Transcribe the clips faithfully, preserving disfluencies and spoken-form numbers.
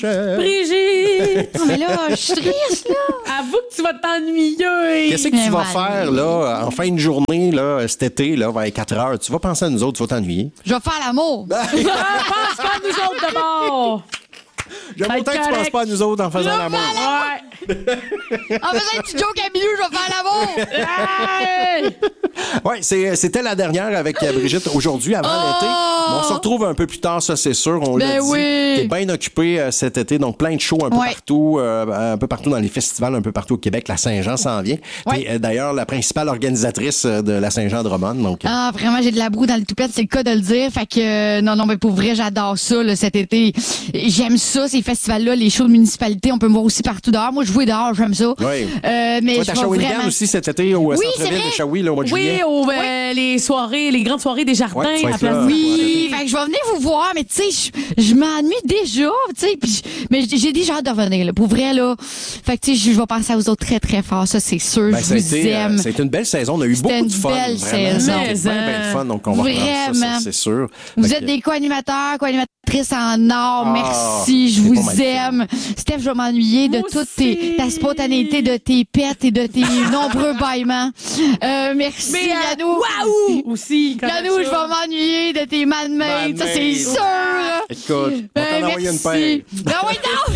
Brigitte! Non, mais là, je suis triste, là. Avoue que tu vas t'ennuyer. Qu'est-ce que Mais tu vas voilà. faire là, en fin de journée, là, cet été, là, vers quatre heures? Tu vas penser à nous autres, tu vas t'ennuyer. Je vais faire l'amour. Ah, pense pas à nous autres d'abord. J'aime Ça va autant être que tu penses correct. pas à nous autres en faisant Je l'amour. Ouais. En faisant un petit joke à milieu, je vais faire l'amour. Hey! Oui, c'est, c'était la dernière avec euh, Brigitte aujourd'hui, avant Oh! l'été. Mais on se retrouve un peu plus tard, ça, c'est sûr. On l'a Ben dit. oui. T'es bien occupé euh, cet été, donc plein de shows un peu Ouais. partout, euh, un peu partout dans les festivals, un peu partout au Québec. La Saint-Jean s'en vient. Ouais. T'es euh, d'ailleurs la principale organisatrice euh, de la Saint-Jean de Romane. Donc, euh, Ah, vraiment, j'ai de la broue dans le toupette, c'est le cas de le dire. Fait que, euh, non, non, mais pour vrai, j'adore ça, là, cet été. J'aime ça, ces festivals-là, les shows de municipalité. On peut me voir aussi partout dehors. Moi, je jouais dehors, j'aime ça. Oui. Euh, mais tu vas je à vais Shawinigan vraiment... aussi cet été au euh, Oui, centre-ville c'est de vrai. Shawi, là, au mois de juillet. Oui, au, euh, les soirées, les grandes soirées des jardins Ouais, tu vas à être Place là. Oui, fait que je vais venir vous voir, mais tu sais, je, je m'ennuie déjà, tu sais, puis je- mais j'ai déjà hâte de revenir, là, pour vrai, là. Fait que tu sais, je vais penser à vous autres très, très fort, ça, c'est sûr, Ben, je ça a vous été, euh, aime. ça a été une belle saison. On a eu C'était beaucoup de une fun. belle vraiment. saison. C'était bien, bien de fun. Donc, on va reprendre ça, Vraiment. ça, c'est sûr. Vous Fait êtes que- des co-animateurs, co-animatrices en or. Ah, Merci, je c'est pas vous mal aime. Steph, je vais m'ennuyer de Moi toute aussi. tes, ta spontanéité, de tes pets et de tes nombreux bâillements. Euh, merci, Mais, euh, Yannou. waouh! Aussi. quand Yannou, ça. je vais m'ennuyer de tes manmates, ça, c'est Manmates. sûr. Écoute, on va Ben, t'en envoyer une paire. merci. Ben oui,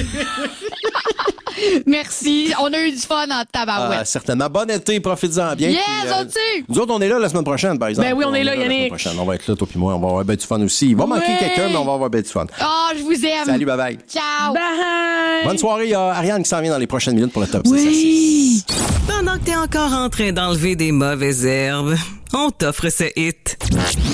non! Merci. On a eu du fun en tabarouette. Ah, certainement. Bon été, profites-en bien. Yes, Puis, on tue. Nous autres, on est là la semaine prochaine, par exemple. Ben oui, on est là, la semaine Yannick. prochaine. On va être là, toi puis moi. On va avoir ben du fun aussi. Il va manquer Ouais. quelqu'un, mais on va avoir ben du fun. Oh, je vous aime. Salut, bye bye. Ciao. Bye! Bonne soirée. Il y a Ariane qui s'en vient dans les prochaines minutes pour le top six à six. Oui. Pendant que t'es encore en train d'enlever des mauvaises herbes, on t'offre ce hit.